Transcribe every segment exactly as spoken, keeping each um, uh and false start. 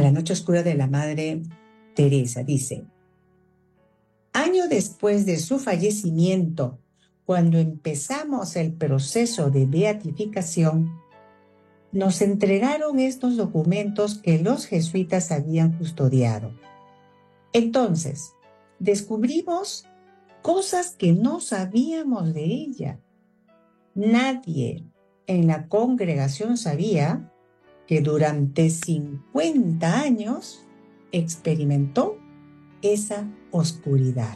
La noche oscura de la Madre Teresa. Dice: año después de su fallecimiento, cuando empezamos el proceso de beatificación, nos entregaron estos documentos que los jesuitas habían custodiado. Entonces, descubrimos cosas que no sabíamos de ella. Nadie en la congregación sabía que durante cincuenta años experimentó esa oscuridad.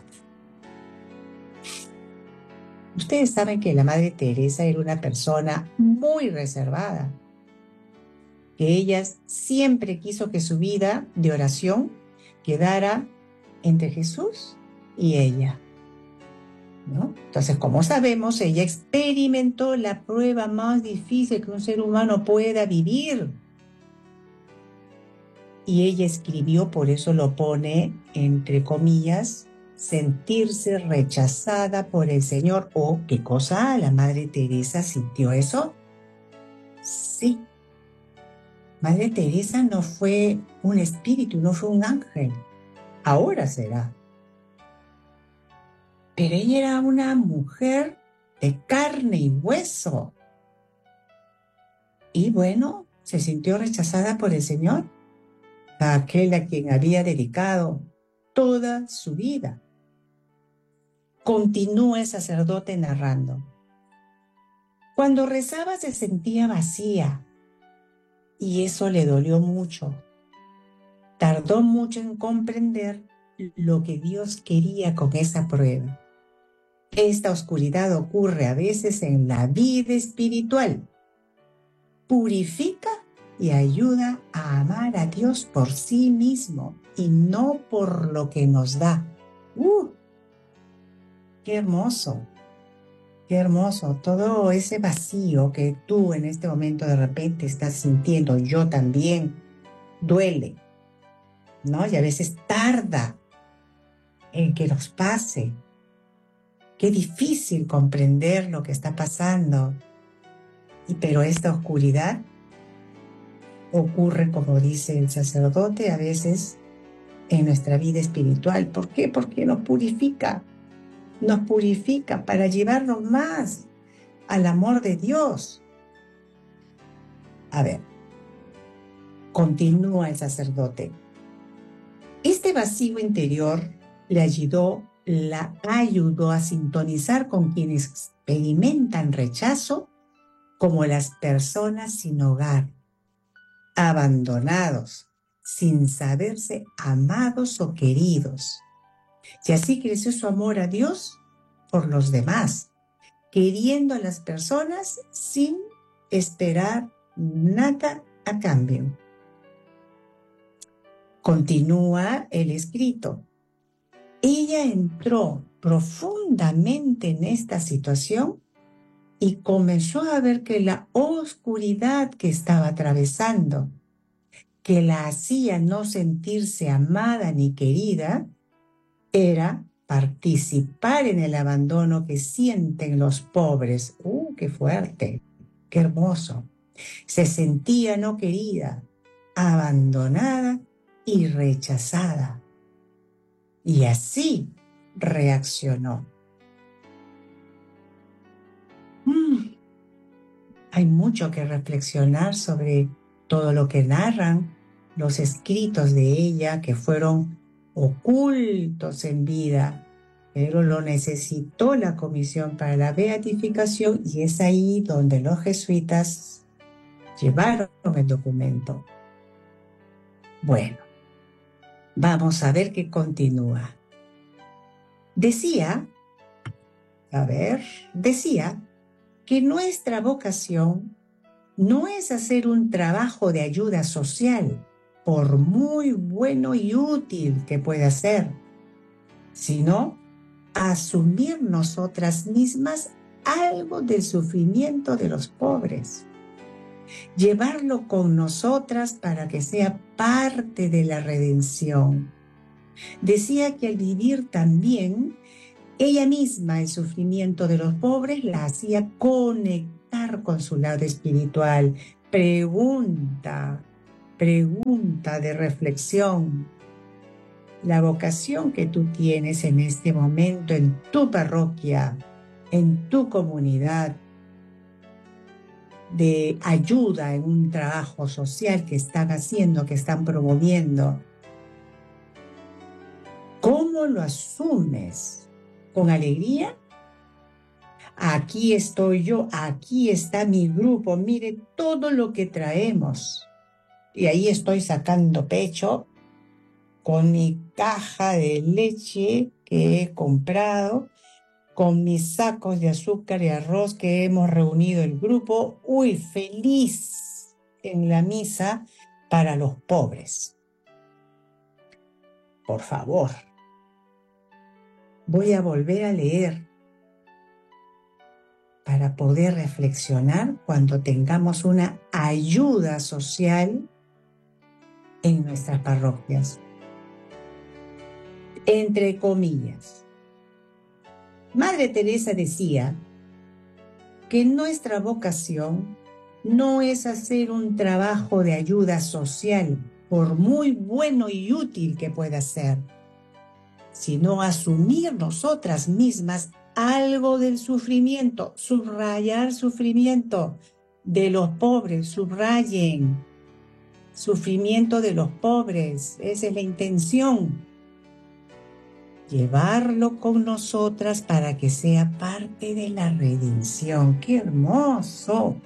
Ustedes saben que la Madre Teresa era una persona muy reservada, que ella siempre quiso que su vida de oración quedara entre Jesús y ella, ¿no? Entonces, como sabemos, ella experimentó la prueba más difícil que un ser humano pueda vivir. Y ella escribió, por eso lo pone entre comillas, sentirse rechazada por el Señor. ¿O qué cosa? ¿La Madre Teresa sintió eso? Sí. Madre Teresa no fue un espíritu, no fue un ángel. Ahora será. Pero ella era una mujer de carne y hueso. Y bueno, se sintió rechazada por el Señor, a aquel a quien había dedicado toda su vida. Continúa el sacerdote narrando. Cuando rezaba se sentía vacía y eso le dolió mucho. Tardó mucho en comprender lo que Dios quería con esa prueba. Esta oscuridad ocurre a veces en la vida espiritual. Purifica y ayuda a amar a Dios por sí mismo y no por lo que nos da. ¡Uh! ¡Qué hermoso! ¡Qué hermoso! Todo ese vacío que tú en este momento de repente estás sintiendo, yo también, duele, ¿no? Y a veces tarda en que nos pase. Qué difícil comprender lo que está pasando. Y pero esta oscuridad ocurre, como dice el sacerdote, a veces en nuestra vida espiritual. ¿Por qué? Porque nos purifica. Nos purifica para llevarnos más al amor de Dios. A ver, continúa el sacerdote. Este vacío interior le ayudó, la ayudó a sintonizar con quienes experimentan rechazo, como las personas sin hogar, abandonados, sin saberse amados o queridos. Y así creció su amor a Dios por los demás, queriendo a las personas sin esperar nada a cambio. Continúa el escrito. Ella entró profundamente en esta situación y comenzó a ver que la oscuridad que estaba atravesando, que la hacía no sentirse amada ni querida, era participar en el abandono que sienten los pobres. ¡Uh, qué fuerte! ¡Qué hermoso! Se sentía no querida, abandonada y rechazada. Y así reaccionó. Mm. Hay mucho que reflexionar sobre todo lo que narran los escritos de ella, que fueron ocultos en vida, pero lo necesitó la comisión para la beatificación y es ahí donde los jesuitas llevaron el documento. Bueno, vamos a ver qué continúa. Decía, a ver, decía que nuestra vocación no es hacer un trabajo de ayuda social, por muy bueno y útil que pueda ser, sino asumir nosotras mismas algo del sufrimiento de los pobres, llevarlo con nosotras para que sea parte de la redención. Decía que al vivir también, ella misma el sufrimiento de los pobres la hacía conectar con su lado espiritual. Pregunta, pregunta de reflexión. La vocación que tú tienes en este momento en tu parroquia, en tu comunidad, de ayuda en un trabajo social que están haciendo, que están promoviendo. ¿Cómo lo asumes? ¿Con alegría? Aquí estoy yo, aquí está mi grupo, mire todo lo que traemos. Y ahí estoy sacando pecho con mi caja de leche que he comprado, con mis sacos de azúcar y arroz que hemos reunido el grupo, uy, feliz en la misa para los pobres. Por favor, voy a volver a leer para poder reflexionar cuando tengamos una ayuda social en nuestras parroquias. Entre comillas. Madre Teresa decía que nuestra vocación no es hacer un trabajo de ayuda social, por muy bueno y útil que pueda ser, sino asumir nosotras mismas algo del sufrimiento, subrayar sufrimiento de los pobres, subrayen sufrimiento de los pobres, esa es la intención. Llevarlo con nosotras para que sea parte de la redención. ¡Qué hermoso!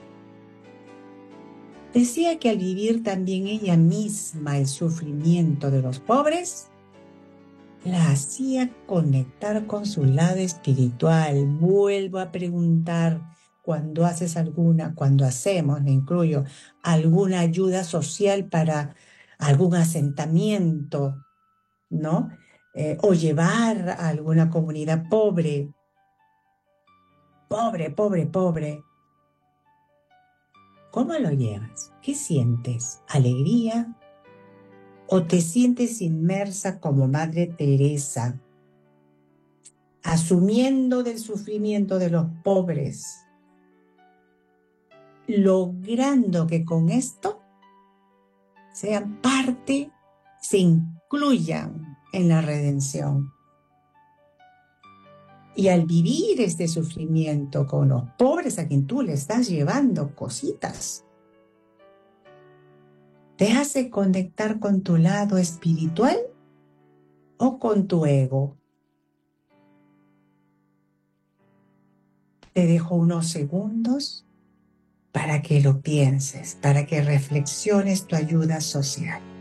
Decía que al vivir también ella misma el sufrimiento de los pobres, la hacía conectar con su lado espiritual. Vuelvo a preguntar, cuando haces alguna, cuando hacemos, me incluyo, alguna ayuda social para algún asentamiento, ¿no? Eh, o llevar a alguna comunidad pobre, pobre, pobre, pobre. ¿Cómo lo llevas? ¿Qué sientes? ¿Alegría? ¿O te sientes inmersa como Madre Teresa, asumiendo del sufrimiento de los pobres, logrando que con esto sean parte, se incluyan en la redención? Y al vivir este sufrimiento con los pobres a quien tú le estás llevando cositas, ¿te hace conectar con tu lado espiritual o con tu ego? Te dejo unos segundos para que lo pienses, para que reflexiones tu ayuda social.